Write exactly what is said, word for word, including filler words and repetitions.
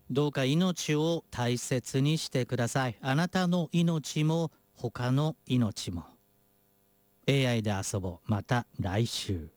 どうか命を大切にしてください。あなたの命も他の命も。エーアイ で遊ぼう。また来週。